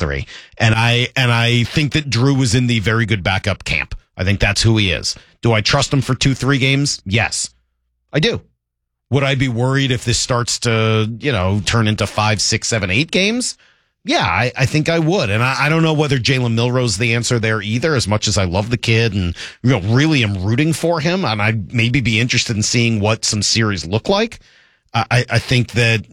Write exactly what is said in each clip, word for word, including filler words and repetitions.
three. And I, and I think that Drew was in the very good backup camp. I think that's who he is. Do I trust him for two, three games? Yes, I do. Would I be worried if this starts to, you know, turn into five, six, seven, eight games? Yeah, I, I think I would. And I, I don't know whether Jalen Milroe is the answer there either, as much as I love the kid and, you know, really am rooting for him. And I'd maybe be interested in seeing what some series look like. I, I think that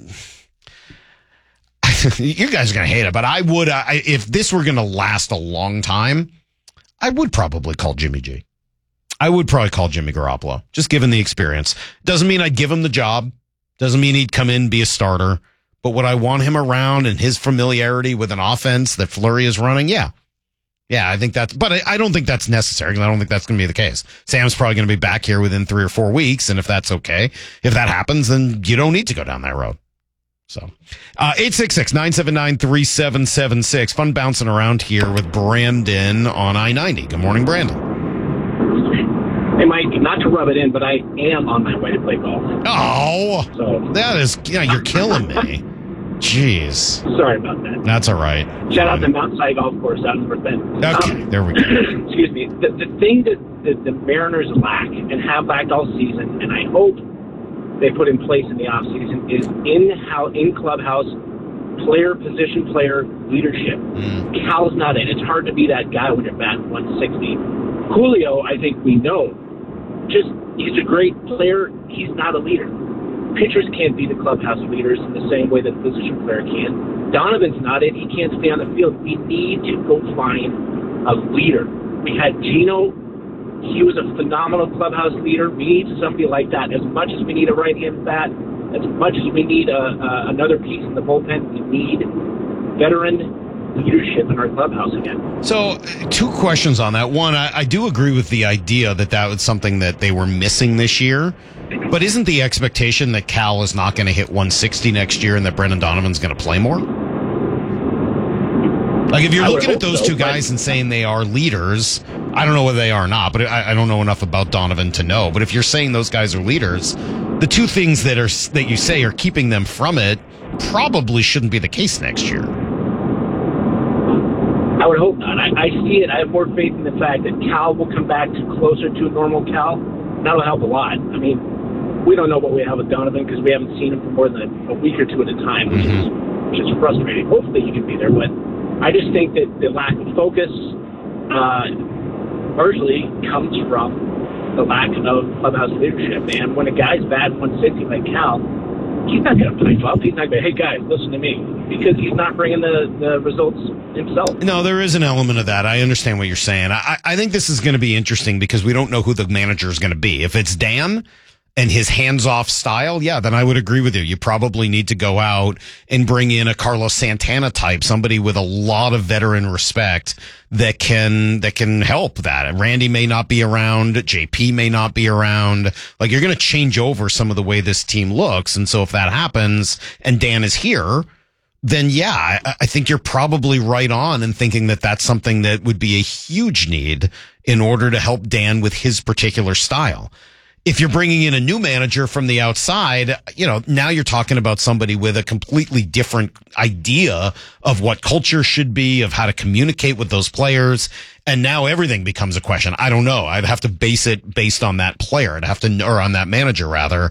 you guys are going to hate it, but I would, I, if this were going to last a long time, I would probably call Jimmy G. I would probably call Jimmy Garoppolo, just given the experience. Doesn't mean I'd give him the job. Doesn't mean he'd come in and be a starter. But would I want him around and his familiarity with an offense that Fleury is running? Yeah. Yeah, I think that's, but I, I don't think that's necessary because I don't think that's going to be the case. Sam's probably going to be back here within three or four weeks. And if that's okay, if that happens, then you don't need to go down that road. So, uh, eight six six, nine seven nine, three seven seven six. Fun bouncing around here with Brandon on I ninety. Good morning, Brandon. Hey, Mike, not to rub it in, but I am on my way to play golf. Oh, so that is, yeah, you're killing me. Jeez. Sorry about that. That's all right. Shout out to Mount Si Golf Course out in North Bend. Okay, um, there we go. Excuse me. The, the thing that the, the Mariners lack and have lacked all season, and I hope they put in place in the offseason, is in how in clubhouse player, position player leadership. Mm. Cal's not it. It's hard to be that guy when you're batting one sixty. Julio, I think we know, just he's a great player. He's not a leader. Pitchers can't be the clubhouse leaders in the same way that the position player can. Donovan's not it. He can't stay on the field. We need to go find a leader. We had Gino. He was a phenomenal clubhouse leader. We need somebody like that. As much as we need a right-hand bat, as much as we need a, a, another piece in the bullpen, we need veteran leadership in our clubhouse again. So, two questions on that. One, I, I do agree with the idea that that was something that they were missing this year. But isn't the expectation that Cal is not going to hit one sixty next year and that Brendan Donovan's going to play more? Like, if you're looking at those so, two guys and saying they are leaders, I don't know whether they are or not, but I, I don't know enough about Donovan to know. But if you're saying those guys are leaders, the two things that are that you say are keeping them from it probably shouldn't be the case next year. I would hope not. I, I see it. I have more faith in the fact that Cal will come back to closer to a normal Cal. That'll help a lot. I mean, we don't know what we have with Donovan because we haven't seen him for more than a, a week or two at a time, which is which is frustrating. Hopefully he can be there, but I just think that the lack of focus uh, largely comes from the lack of clubhouse leadership. And when a guy's batting one sixty like Cal, he's not going to pipe up. He's not going to, hey, guys, listen to me, because he's not bringing the, the results himself. No, there is an element of that. I understand what you're saying. I, I think this is going to be interesting because we don't know who the manager is going to be. If it's Dan and his hands-off style, yeah, then I would agree with you. You probably need to go out and bring in a Carlos Santana type, somebody with a lot of veteran respect that can that can help that. Randy may not be around. J P may not be around. Like, you're going to change over some of the way this team looks. And so if that happens and Dan is here, then yeah, I, I think you're probably right on in thinking that that's something that would be a huge need in order to help Dan with his particular style. If you're bringing in a new manager from the outside, you know, now you're talking about somebody with a completely different idea of what culture should be, of how to communicate with those players. And now everything becomes a question. I don't know. I'd have to base it based on that player. I'd have to, or on that manager rather.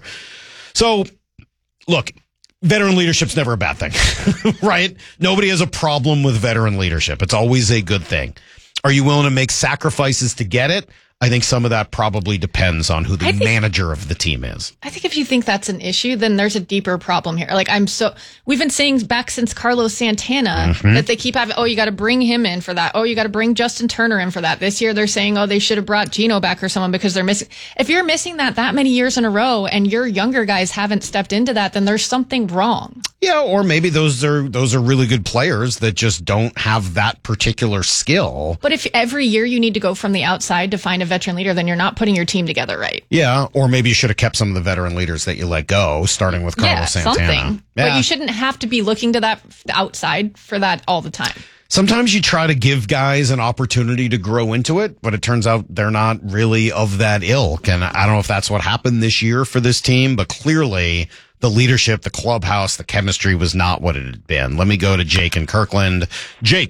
So look, veteran leadership's never a bad thing, right? Nobody has a problem with veteran leadership. It's always a good thing. Are you willing to make sacrifices to get it? I think some of that probably depends on who the think, manager of the team is. I think if you think that's an issue, then there's a deeper problem here. Like, I'm so, we've been saying back since Carlos Santana mm-hmm. that they keep having, oh, you got to bring him in for that. Oh, you got to bring Justin Turner in for that. This year they're saying, oh, they should have brought Gino back or someone because they're missing. If you're missing that that many years in a row and your younger guys haven't stepped into that, then there's something wrong. Yeah, or maybe those are those are really good players that just don't have that particular skill. But if every year you need to go from the outside to find a veteran leader, then you're not putting your team together right. Yeah, or maybe you should have kept some of the veteran leaders that you let go, starting with Carlos yeah, Santana. Something. Yeah. But you shouldn't have to be looking to that outside for that all the time. Sometimes you try to give guys an opportunity to grow into it, but it turns out they're not really of that ilk. And I don't know if that's what happened this year for this team, but clearly the leadership, the clubhouse, the chemistry was not what it had been. Let me go to Jake in Kirkland. Jake,